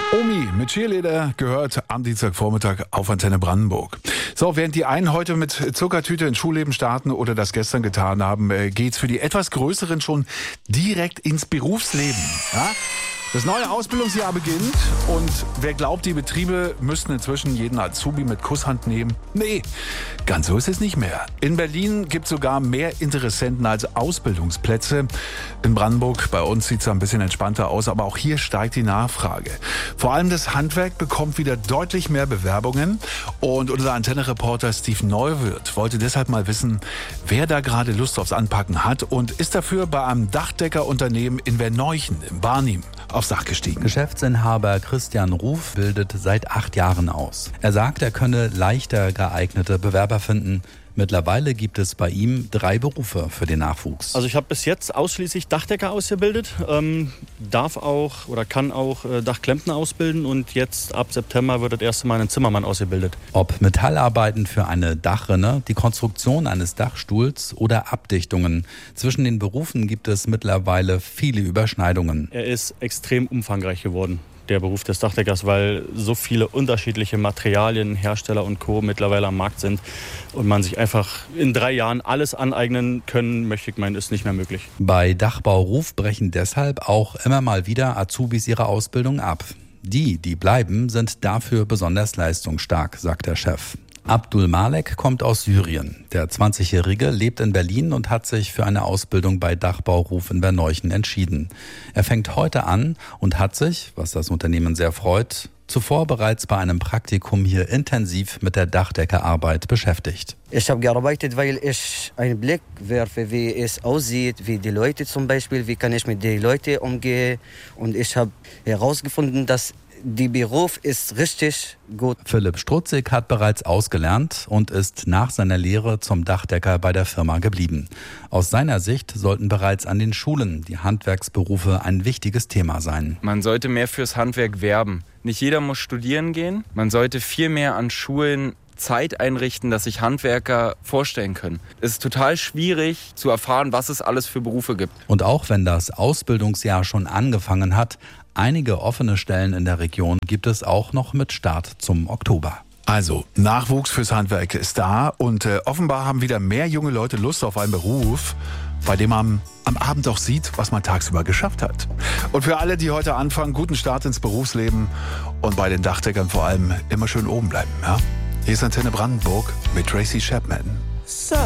Omi mit Cheerleader gehört am Dienstagvormittag auf Antenne Brandenburg. So, während die einen heute mit Zuckertüte ins Schulleben starten oder das gestern getan haben, geht's für die etwas Größeren schon direkt ins Berufsleben. Ja? Das neue Ausbildungsjahr beginnt und wer glaubt, die Betriebe müssten inzwischen jeden Azubi mit Kusshand nehmen? Nee, ganz so ist es nicht mehr. In Berlin gibt es sogar mehr Interessenten als Ausbildungsplätze. In Brandenburg, bei uns sieht es ein bisschen entspannter aus, aber auch hier steigt die Nachfrage. Vor allem das Handwerk bekommt wieder deutlich mehr Bewerbungen und unser Antenne-Reporter Steve Neuwirth wollte deshalb mal wissen, wer da gerade Lust aufs Anpacken hat und ist dafür bei einem Dachdeckerunternehmen in Werneuchen im Barnim aufs Dach gestiegen. Geschäftsinhaber Christian Ruf bildet seit 8 Jahren aus. Er sagt, er könne leichter geeignete Bewerber finden. Mittlerweile gibt es bei ihm 3 Berufe für den Nachwuchs. Also ich habe bis jetzt ausschließlich Dachdecker ausgebildet, darf auch oder kann auch Dachklempner ausbilden und jetzt ab September wird das erste Mal ein Zimmermann ausgebildet. Ob Metallarbeiten für eine Dachrinne, die Konstruktion eines Dachstuhls oder Abdichtungen. Zwischen den Berufen gibt es mittlerweile viele Überschneidungen. Er ist extrem umfangreich geworden, der Beruf des Dachdeckers, weil so viele unterschiedliche Materialien, Hersteller und Co. mittlerweile am Markt sind und man sich einfach in 3 Jahren alles aneignen können, möchte ich meinen, ist nicht mehr möglich. Bei Dachbau Ruf brechen deshalb auch immer mal wieder Azubis ihre Ausbildung ab. Die bleiben, sind dafür besonders leistungsstark, sagt der Chef. Abdul Malek kommt aus Syrien. Der 20-Jährige lebt in Berlin und hat sich für eine Ausbildung bei Dachbau Ruf in Werneuchen entschieden. Er fängt heute an und hat sich, was das Unternehmen sehr freut, zuvor bereits bei einem Praktikum hier intensiv mit der Dachdeckerarbeit beschäftigt. Ich habe gearbeitet, weil ich einen Blick werfe, wie es aussieht, wie die Leute zum Beispiel, wie kann ich mit den Leuten umgehen. Und ich habe herausgefunden, dass der Beruf ist richtig gut. Philipp Strutzig hat bereits ausgelernt und ist nach seiner Lehre zum Dachdecker bei der Firma geblieben. Aus seiner Sicht sollten bereits an den Schulen die Handwerksberufe ein wichtiges Thema sein. Man sollte mehr fürs Handwerk werben. Nicht jeder muss studieren gehen. Man sollte viel mehr an Schulen Zeit einrichten, dass sich Handwerker vorstellen können. Es ist total schwierig zu erfahren, was es alles für Berufe gibt. Und auch wenn das Ausbildungsjahr schon angefangen hat, einige offene Stellen in der Region gibt es auch noch mit Start zum Oktober. Also, Nachwuchs fürs Handwerk ist da und offenbar haben wieder mehr junge Leute Lust auf einen Beruf, bei dem man am Abend auch sieht, was man tagsüber geschafft hat. Und für alle, die heute anfangen, guten Start ins Berufsleben und bei den Dachdeckern vor allem immer schön oben bleiben. Ja? Hier ist Antenne Brandenburg mit Tracy Chapman.